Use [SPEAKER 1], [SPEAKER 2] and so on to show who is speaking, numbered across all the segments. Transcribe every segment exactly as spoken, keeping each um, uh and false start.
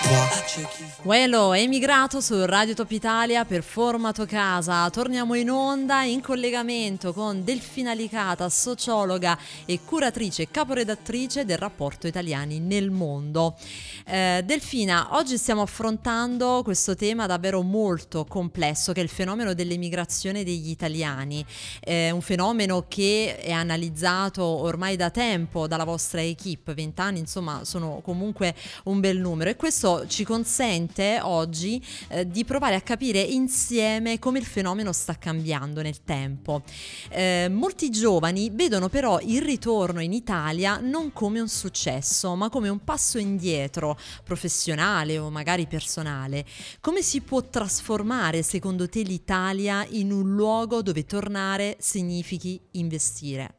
[SPEAKER 1] Uelo è emigrato su Radio Top Italia per Formato Casa. Torniamo in onda in collegamento con Delfina Licata, sociologa e curatrice e caporedattrice del Rapporto Italiani nel Mondo. Eh, Delfina, oggi stiamo affrontando questo tema davvero molto complesso, che è il fenomeno dell'emigrazione degli italiani. Eh, un fenomeno che è analizzato ormai da tempo dalla vostra equipe, vent'anni insomma sono comunque un bel numero, e questo ci consente oggi eh, di provare a capire insieme come il fenomeno sta cambiando nel tempo. Eh, molti giovani vedono però il ritorno in Italia non come un successo, ma come un passo indietro professionale o magari personale. Come si può trasformare secondo te l'Italia in un luogo dove tornare significhi investire?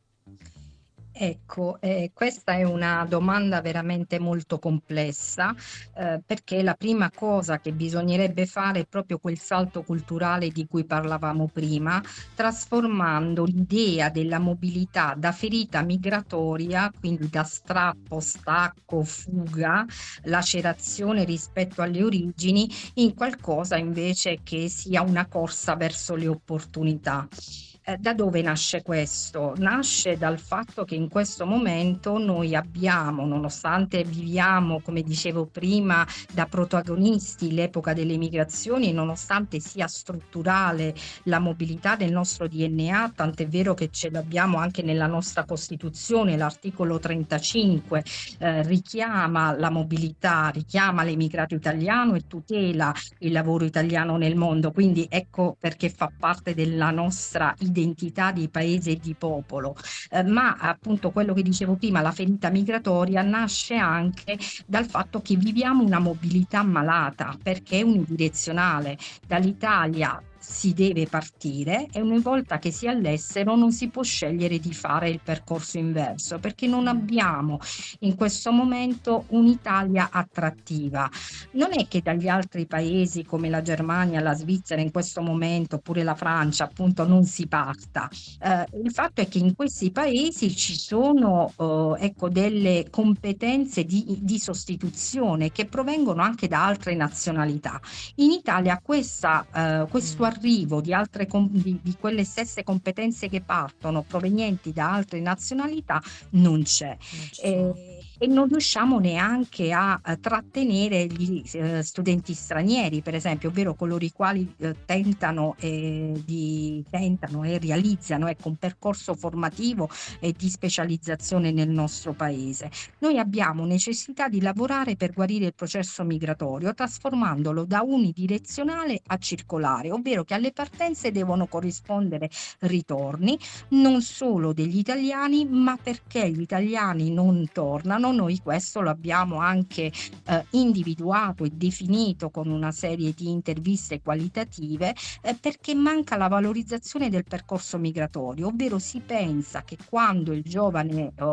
[SPEAKER 2] Ecco, eh, questa è una domanda veramente molto complessa, eh, perché la prima cosa che bisognerebbe fare è proprio quel salto culturale di cui parlavamo prima, trasformando l'idea della mobilità da ferita migratoria, quindi da strappo, stacco, fuga, lacerazione rispetto alle origini, in qualcosa invece che sia una corsa verso le opportunità. Eh, Da dove nasce questo? Nasce dal fatto che in questo momento noi abbiamo, nonostante viviamo, come dicevo prima, da protagonisti l'epoca delle migrazioni, nonostante sia strutturale la mobilità del nostro D N A, tant'è vero che ce l'abbiamo anche nella nostra Costituzione, l'articolo trentacinque eh, richiama la mobilità, richiama l'emigrato italiano e tutela il lavoro italiano nel mondo, quindi ecco perché fa parte della nostra identità di paese e di popolo. Eh, ma appunto quello che dicevo prima, la ferita migratoria nasce anche dal fatto che viviamo una mobilità malata, perché è unidirezionale. Dall'Italia si deve partire e una volta che si è all'estero non si può scegliere di fare il percorso inverso, perché non abbiamo in questo momento un'Italia attrattiva. Non è che dagli altri paesi come la Germania, la Svizzera in questo momento, oppure la Francia, appunto, non si parta. Eh, il fatto è che in questi paesi ci sono eh, ecco, delle competenze di, di sostituzione che provengono anche da altre nazionalità. In Italia questa, eh, questo arrivo di, altre com- di, di quelle stesse competenze che partono provenienti da altre nazionalità non c'è.
[SPEAKER 1] Non ci sono.
[SPEAKER 2] Eh, e non riusciamo neanche a, a trattenere gli eh, studenti stranieri, per esempio, ovvero coloro i quali eh, tentano, eh, di, tentano e realizzano ecco, un percorso formativo e di specializzazione nel nostro paese. Noi abbiamo necessità di lavorare per guarire il processo migratorio, trasformandolo da unidirezionale a circolare, ovvero che alle partenze devono corrispondere ritorni, non solo degli italiani, ma perché gli italiani non tornano. Noi questo lo abbiamo anche eh, individuato e definito con una serie di interviste qualitative, eh, perché manca la valorizzazione del percorso migratorio, ovvero si pensa che quando il giovane eh,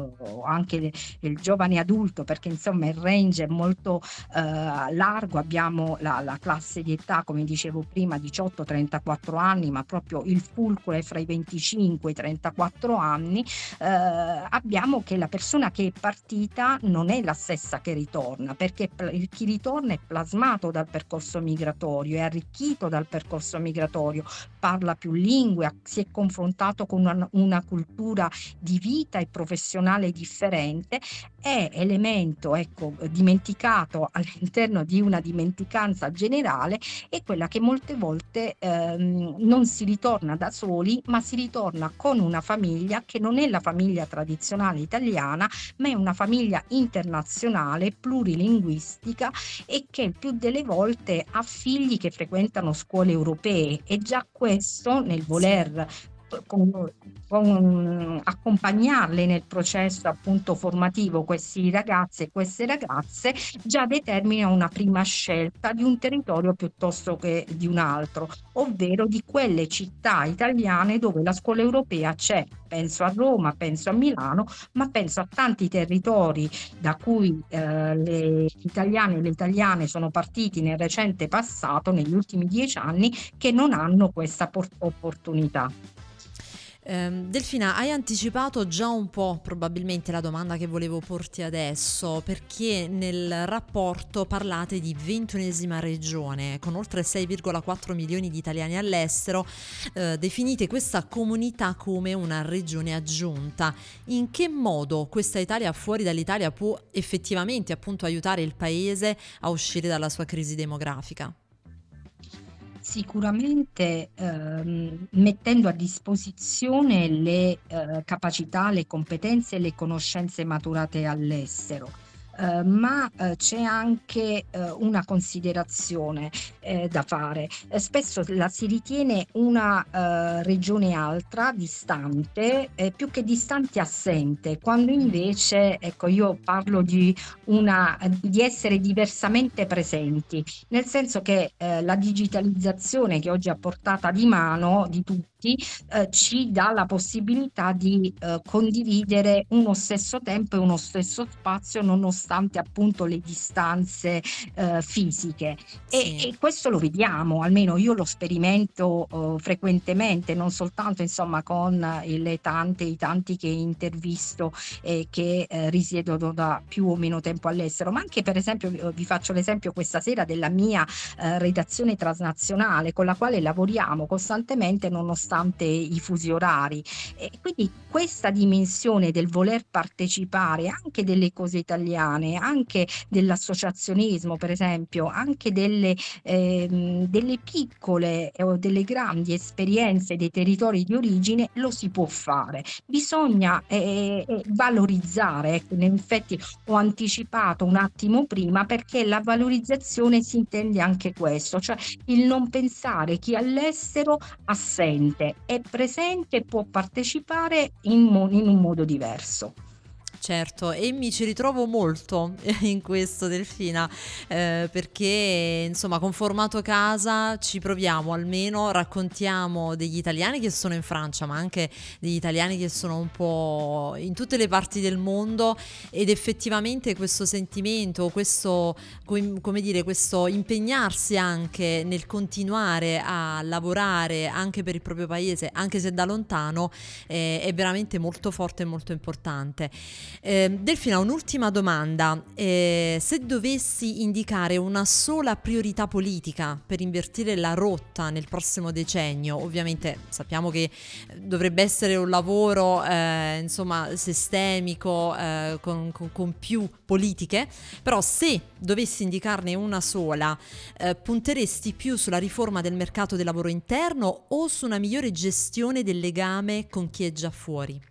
[SPEAKER 2] o anche il giovane adulto, perché insomma il range è molto eh, largo, abbiamo la, la classe di età, come dicevo prima, diciotto trentaquattro anni, ma proprio il fulcro è fra i venticinque e i trentaquattro anni, eh, abbiamo che la persona che è partita non è la stessa che ritorna, perché chi ritorna è plasmato dal percorso migratorio, è arricchito dal percorso migratorio, parla più lingue, si è confrontato con una, una cultura di vita e professionale differente, è elemento ecco, dimenticato all'interno di una dimenticanza generale, è quella che molte volte ehm, non si ritorna da soli, ma si ritorna con una famiglia che non è la famiglia tradizionale italiana, ma è una famiglia internazionale, plurilinguistica, e che il più delle volte ha figli che frequentano scuole europee, e già questo nel voler con, con, accompagnarle nel processo appunto formativo questi ragazzi e queste ragazze già determina una prima scelta di un territorio piuttosto che di un altro, ovvero di quelle città italiane dove la scuola europea c'è. Penso a Roma, penso a Milano, ma penso a tanti territori da cui eh, le italiane e le italiane sono partiti nel recente passato, negli ultimi dieci anni, che non hanno questa por- opportunità.
[SPEAKER 1] Ehm, Delfina, hai anticipato già un po' probabilmente la domanda che volevo porti adesso, perché nel rapporto parlate di ventunesima regione, con oltre sei virgola quattro milioni di italiani all'estero, eh, definite questa comunità come una regione aggiunta. In che modo questa Italia fuori dall'Italia può effettivamente appunto aiutare il paese a uscire dalla sua crisi demografica?
[SPEAKER 2] Sicuramente, ehm, mettendo a disposizione le, ehm, capacità, le competenze e le conoscenze maturate all'estero. Ehm, ma, ehm, c'è anche, ehm, una considerazione, ehm, da fare. Ehm, spesso la si ritiene una, ehm, regione altra, distante, e più che distante assente, quando
[SPEAKER 1] Mm.
[SPEAKER 2] invece, ecco, io parlo di una di essere diversamente presenti. Nel senso che, ehm, la digitalizzazione che oggi è a portata di mano di tutti, ehm, ci dà la possibilità di, ehm, condividere uno stesso tempo e uno stesso spazio, nonostante appunto le distanze, ehm, fisiche. E
[SPEAKER 1] Sì.
[SPEAKER 2] e questo lo vediamo, almeno io lo sperimento, uhm, frequentemente, non soltanto insomma con eh, le tante i tanti che intervisto e che, ehm, risiedono da più o meno tempo all'estero, ma anche per esempio, vi uhm, vi faccio l'esempio questa sera della mia, ehm, redazione transnazionale con la quale lavoriamo costantemente nonostante i fusi orari. E quindi questa dimensione del voler partecipare anche delle cose italiane, anche dell'associazionismo per esempio, anche delle ehm, delle piccole o delle grandi esperienze dei territori di origine, lo si può fare. Bisogna, ehm, ehm, valorizzare, ecco, in effetti ho anticipato un attimo prima, perché la valorizzazione si intende anche questo, cioè il non pensare chi è all'estero assente, è presente e può partecipare in mo in un modo diverso.
[SPEAKER 1] Certo, e mi ci ritrovo molto in questo, Delfina, eh, perché insomma con formato casa ci proviamo, almeno raccontiamo degli italiani che sono in Francia, ma anche degli italiani che sono un po' in tutte le parti del mondo, ed effettivamente questo sentimento, questo com- come dire, questo impegnarsi anche nel continuare a lavorare anche per il proprio paese, anche se da lontano, eh, è veramente molto forte e molto importante. Eh, Delfina, un'ultima domanda. Eh, se dovessi indicare una sola priorità politica per invertire la rotta nel prossimo decennio, ovviamente sappiamo che dovrebbe essere un lavoro eh, insomma sistemico, eh, con, con- con più politiche, però se dovessi indicarne una sola, eh, punteresti più sulla riforma del mercato del lavoro interno o su una migliore gestione del legame con chi è già fuori?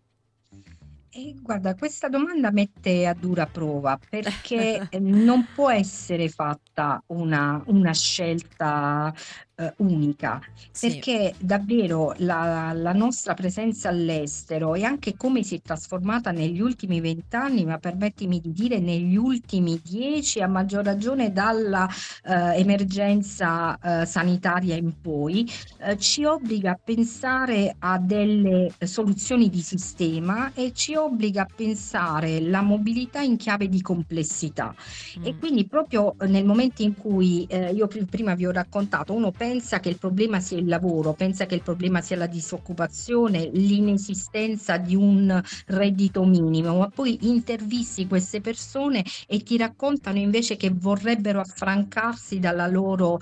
[SPEAKER 2] E guarda, questa domanda mette a dura prova perché eh, non può essere fatta una, una scelta eh, unica,
[SPEAKER 1] Sì.
[SPEAKER 2] perché davvero la, la nostra presenza all'estero e anche come si è trasformata negli ultimi vent'anni, ma permettimi di dire negli ultimi dieci, a maggior ragione dalla eh, emergenza eh, sanitaria in poi, eh, ci obbliga a pensare a delle eh, soluzioni di sistema e ci obbliga a pensare la mobilità in chiave di complessità. E
[SPEAKER 1] Mm.
[SPEAKER 2] quindi proprio eh, nel momento in cui eh, io pri- prima vi ho raccontato, uno pensa che il problema sia il lavoro, pensa che il problema sia la disoccupazione, l'inesistenza di un reddito minimo, ma poi intervisti queste persone e ti raccontano invece che vorrebbero affrancarsi dalla loro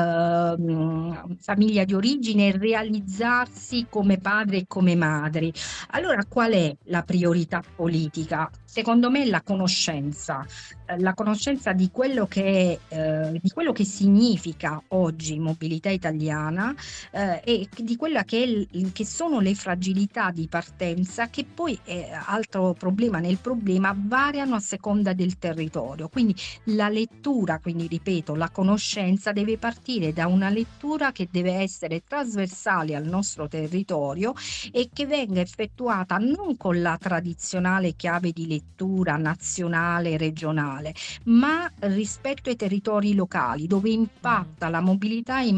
[SPEAKER 2] ehm, famiglia di origine e realizzarsi come padri e come madri. Allora, qual è la priorità politica? Secondo me la conoscenza, eh, la conoscenza di quello che, eh, di quello che significa oggi mobilità italiana, eh, e di quella che, è il- che sono le fragilità di partenza, che poi è altro problema nel problema, variano a seconda del territorio. Quindi la lettura, quindi ripeto, la conoscenza deve partire da una lettura che deve essere trasversale al nostro territorio e che venga effettuata non con la tradizionale chiave di lettura nazionale, regionale, ma rispetto ai territori locali, dove
[SPEAKER 1] Mm.
[SPEAKER 2] impatta la mobilità in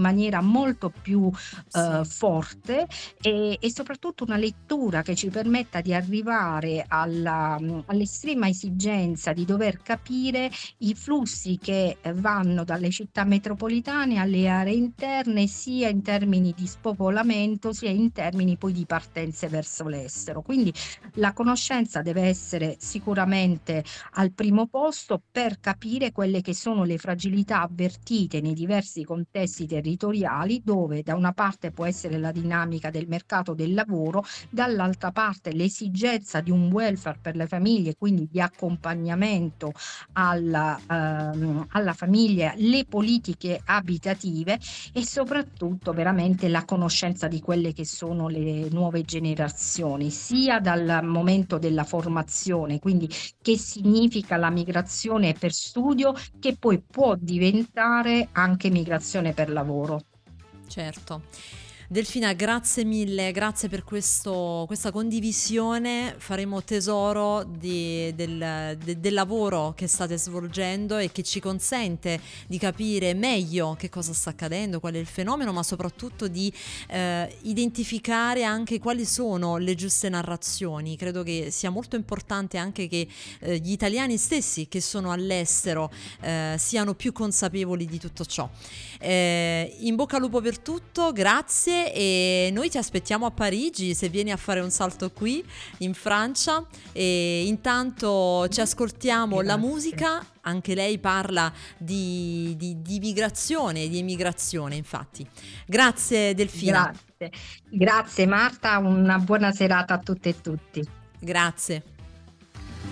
[SPEAKER 2] maniera molto più
[SPEAKER 1] Sì.
[SPEAKER 2] eh, forte e, e soprattutto una lettura che ci permetta di arrivare alla, mh, all'estrema esigenza di dover capire i flussi che eh, vanno dalle città metropolitane alle aree interne, sia in termini di spopolamento, sia in termini poi di partenze verso l'estero. Quindi la conoscenza deve essere sicuramente al primo posto per capire quelle che sono le fragilità avvertite nei diversi contesti territoriali, dove da una parte può essere la dinamica del mercato del lavoro, dall'altra parte l'esigenza di un welfare per le famiglie, quindi di accompagnamento alla, ehm, alla famiglia, le politiche abitative e soprattutto veramente la conoscenza di quelle che sono le nuove generazioni, sia dal momento della formazione, quindi che significa la migrazione per studio, che poi può diventare anche migrazione per lavoro.
[SPEAKER 1] Certo. Delfina, grazie mille, grazie per questo, questa condivisione. Faremo tesoro di- del, de- del lavoro che state svolgendo e che ci consente di capire meglio che cosa sta accadendo, qual è il fenomeno, ma soprattutto di eh, identificare anche quali sono le giuste narrazioni. Credo che sia molto importante anche che eh, gli italiani stessi che sono all'estero eh, siano più consapevoli di tutto ciò. Eh, in bocca al lupo per tutto, grazie, e noi ti aspettiamo a Parigi se vieni a fare un salto qui in Francia, e intanto ci ascoltiamo la
[SPEAKER 2] Grazie.
[SPEAKER 1] musica. Anche lei parla di, di, di migrazione, di emigrazione, infatti. Grazie Delfina,
[SPEAKER 2] Grazie. Grazie Marta, una buona serata a tutte e tutti.
[SPEAKER 1] grazie.